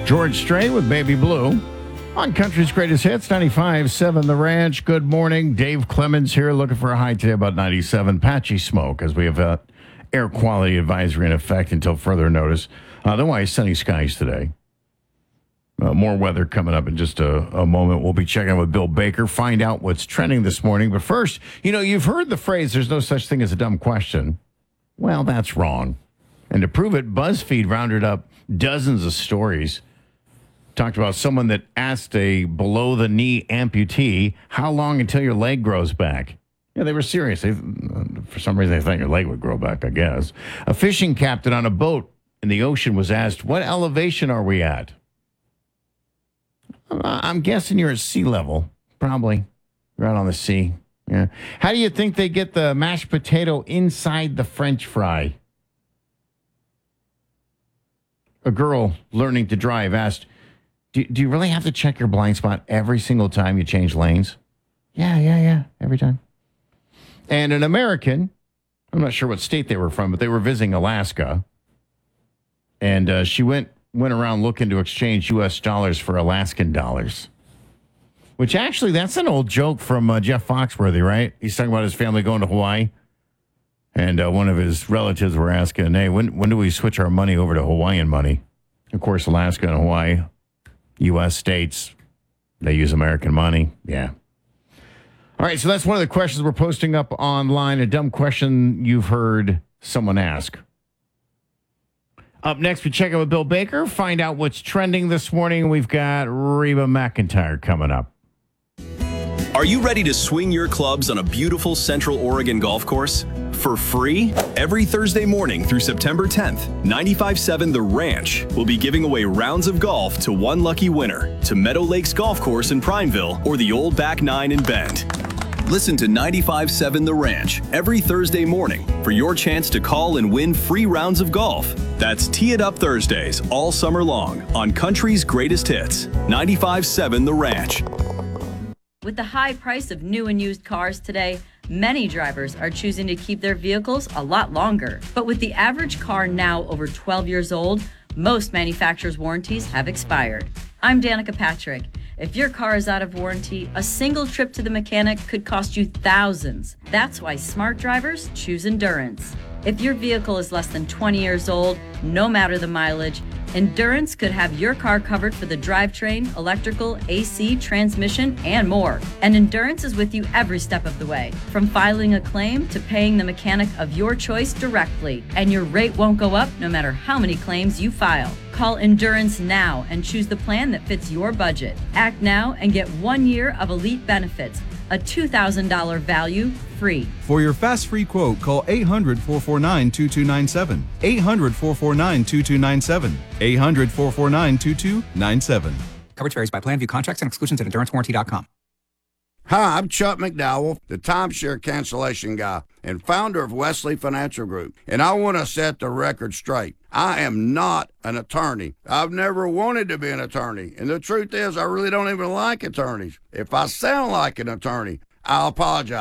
George Strait with Baby Blue on Country's Greatest Hits, 95.7 The Ranch. Good morning. Dave Clemens here, looking for a high today about 97. Patchy smoke as we have air quality advisory in effect until further notice. Otherwise, sunny skies today. More weather coming up in just a moment. We'll be checking with Bill Baker, find out what's trending this morning. But first, you've heard the phrase, there's no such thing as a dumb question. Well, that's wrong. And to prove it, BuzzFeed rounded up dozens of stories. Talked about someone that asked a below-the-knee amputee, how long until your leg grows back? Yeah, they were serious. For some reason, they thought your leg would grow back, I guess. A fishing captain on a boat in the ocean was asked, what elevation are we at? I'm guessing you're at sea level, probably. You're out on the sea. Yeah. How do you think they get the mashed potato inside the French fry? A girl learning to drive asked, do you really have to check your blind spot every single time you change lanes? Yeah, every time. And an American, I'm not sure what state they were from, but they were visiting Alaska. And she went around looking to exchange U.S. dollars for Alaskan dollars. Which actually, that's an old joke from Jeff Foxworthy, right? He's talking about his family going to Hawaii. And one of his relatives were asking, hey, when do we switch our money over to Hawaiian money? Of course, Alaska and Hawaii, U.S. states, they use American money. Yeah. All right, so that's one of the questions we're posting up online, a dumb question you've heard someone ask. Up next, we check in with Bill Baker, find out what's trending this morning. We've got Reba McEntire coming up. Are you ready to swing your clubs on a beautiful Central Oregon golf course? For free? Every Thursday morning through September 10th, 95.7 The Ranch will be giving away rounds of golf to one lucky winner to Meadow Lakes Golf Course in Prineville or the Old Back Nine in Bend. Listen to 95.7 The Ranch every Thursday morning for your chance to call and win free rounds of golf. That's Tee It Up Thursdays all summer long on Country's Greatest Hits, 95.7 The Ranch. With the high price of new and used cars today, many drivers are choosing to keep their vehicles a lot longer. But with the average car now over 12 years old, most manufacturers' warranties have expired. I'm Danica Patrick. If your car is out of warranty, a single trip to the mechanic could cost you thousands. That's why smart drivers choose Endurance. If your vehicle is less than 20 years old, no matter the mileage, Endurance could have your car covered for the drivetrain, electrical, AC, transmission, and more. And Endurance is with you every step of the way, from filing a claim to paying the mechanic of your choice directly. And your rate won't go up no matter how many claims you file. Call Endurance now and choose the plan that fits your budget. Act now and get 1 year of elite benefits, a $2,000 value free. For your fast free quote, call 800-449-2297. 800-449-2297. 800-449-2297. Coverage varies by plan. View contracts and exclusions at EnduranceWarranty.com. Hi, I'm Chuck McDowell, the timeshare cancellation guy and founder of Wesley Financial Group. And I want to set the record straight. I am not an attorney. I've never wanted to be an attorney. And the truth is, I really don't even like attorneys. If I sound like an attorney, I'll apologize.